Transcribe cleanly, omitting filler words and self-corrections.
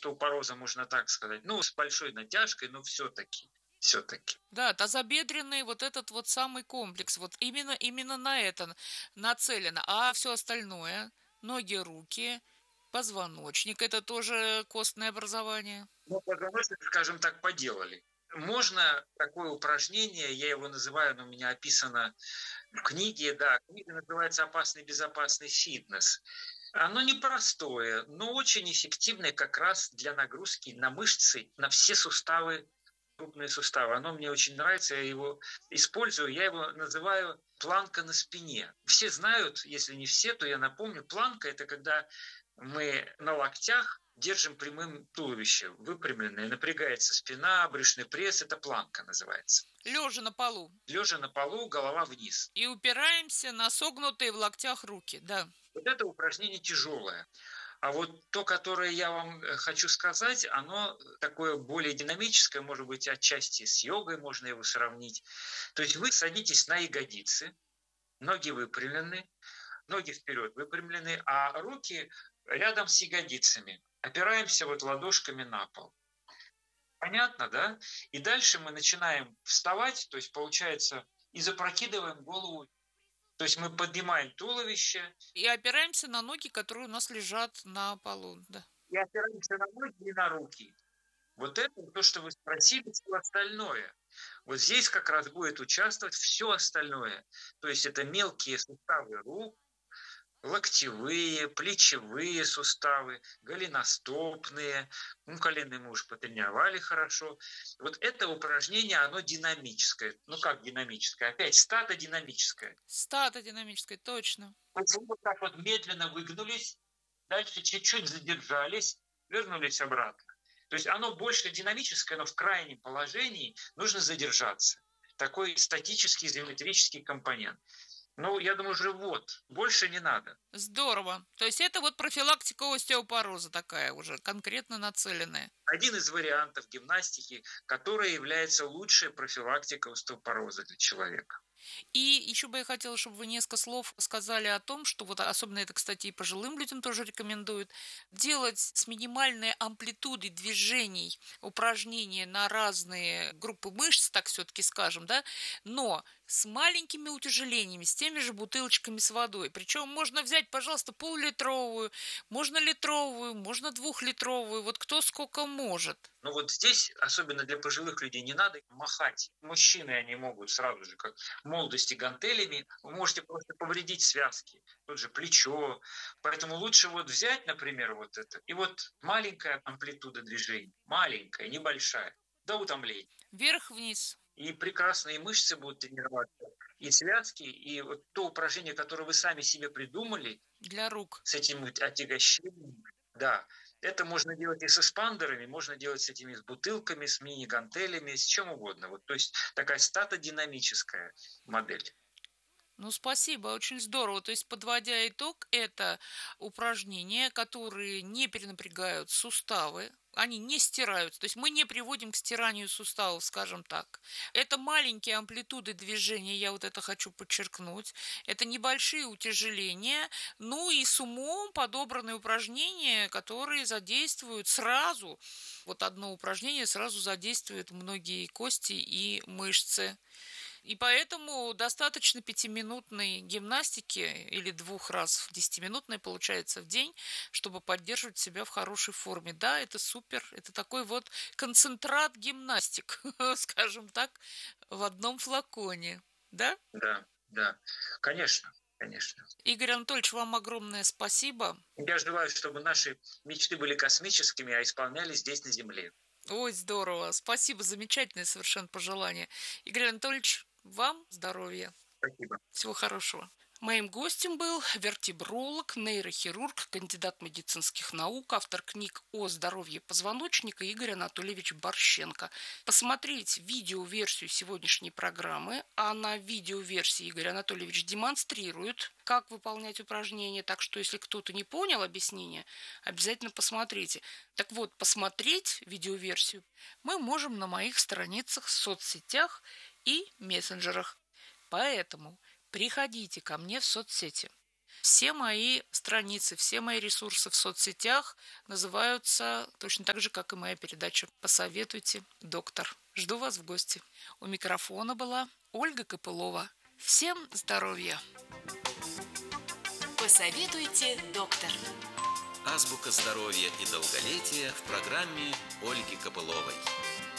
остеопороза, можно так сказать. Ну, с большой натяжкой, но все-таки. Все-таки. Да, тазобедренный вот этот вот самый комплекс, вот именно на это нацелено. А все остальное, ноги, руки, позвоночник, это тоже костное образование. Ну, позвоночник, скажем так, поделали. Можно такое упражнение, я его называю, оно у меня описано в книге, да, книга называется «Опасный безопасный фитнес». Оно непростое, но очень эффективное как раз для нагрузки на мышцы, на все суставы, крупные суставы. Оно мне очень нравится, я его использую, я его называю планка на спине. Все знают, если не все, то я напомню, планка – это когда мы на локтях держим прямым туловище, выпрямленное, напрягается спина, брюшный пресс, это планка называется. Лежа на полу. Лежа на полу, голова вниз. И упираемся на согнутые в локтях руки, да. Вот это упражнение тяжелое. А вот то, которое я вам хочу сказать, оно такое более динамическое, может быть, отчасти с йогой можно его сравнить. То есть вы садитесь на ягодицы, ноги выпрямлены, ноги вперед выпрямлены, а руки рядом с ягодицами. Опираемся вот ладошками на пол. Понятно, да? И дальше мы начинаем вставать, то есть получается, и запрокидываем голову. То есть мы поднимаем туловище. И опираемся на ноги, которые у нас лежат на полу, да. И опираемся на ноги и на руки. Вот это то, что вы спросили, все остальное. Вот здесь как раз будет участвовать все остальное. То есть это мелкие суставы рук, локтевые, плечевые суставы, голеностопные, ну, коленные мы уже потренировали хорошо. Вот это упражнение, оно динамическое. Ну, как динамическое? Опять статодинамическое. Статодинамическое, точно. Почему вот так вот медленно выгнулись, дальше чуть-чуть задержались, вернулись обратно. То есть оно больше динамическое, но в крайнем положении нужно задержаться. Такой статический изометрический компонент. Ну, я думаю, живот. Больше не надо. Здорово. То есть это вот профилактика остеопороза такая уже, конкретно нацеленная. Один из вариантов гимнастики, который является лучшей профилактикой остеопороза для человека. И еще бы я хотела, чтобы вы несколько слов сказали о том, что вот особенно это, кстати, и пожилым людям тоже рекомендуют, делать с минимальной амплитудой движений упражнения на разные группы мышц, так все-таки скажем, да, но с маленькими утяжелениями, с теми же бутылочками с водой. Причем можно взять, пожалуйста, пол-литровую, можно литровую, можно двухлитровую, вот кто сколько может. Но вот здесь, особенно для пожилых людей, не надо махать. Мужчины, они могут сразу же, как в молодости, гантелями. Вы можете просто повредить связки, тут же плечо. Поэтому лучше вот взять, например, вот это, и вот маленькая амплитуда движений, маленькая, небольшая, до утомления. Вверх-вниз. И прекрасные мышцы будут тренироваться, и связки, и вот то упражнение, которое вы сами себе придумали, Для рук. с этим отягощением, да, это можно делать и с эспандерами, можно делать с этими с бутылками, с мини-гантелями, с чем угодно. Вот, то есть такая статодинамическая модель. Ну, спасибо, очень здорово. То есть, подводя итог, это упражнения, которые не перенапрягают суставы, они не стираются, то есть мы не приводим к стиранию суставов, скажем так. Это маленькие амплитуды движения, я вот это хочу подчеркнуть. Это небольшие утяжеления, ну и с умом подобранные упражнения, которые задействуют сразу, вот одно упражнение сразу задействует многие кости и мышцы. И поэтому достаточно пятиминутной гимнастики или 2 раз 10-минутной получается в день, чтобы поддерживать себя в хорошей форме. Да, это супер, это такой вот концентрат гимнастик, скажем так, в одном флаконе. Да? Да, да, конечно, конечно. Игорь Анатольевич, вам огромное спасибо. Я желаю, чтобы наши мечты были космическими, а исполнялись здесь, на Земле. Ой, здорово. Спасибо, замечательное совершенно пожелание. Игорь Анатольевич, вам здоровья. Спасибо. Всего хорошего. Моим гостем был вертебролог, нейрохирург, кандидат медицинских наук, автор книг о здоровье позвоночника Игорь Анатольевич Борщенко. Посмотреть видеоверсию сегодняшней программы, а на видеоверсии Игорь Анатольевич демонстрирует, как выполнять упражнения, так что если кто-то не понял объяснение, обязательно посмотрите. Так вот, посмотреть видеоверсию мы можем на моих страницах в соцсетях и мессенджерах. Поэтому приходите ко мне в соцсети. Все мои страницы, все мои ресурсы в соцсетях называются точно так же, как и моя передача «Посоветуйте, доктор». Жду вас в гости. У микрофона была Ольга Копылова. Всем здоровья! Посоветуйте, доктор. Азбука здоровья и долголетия в программе Ольги Копыловой.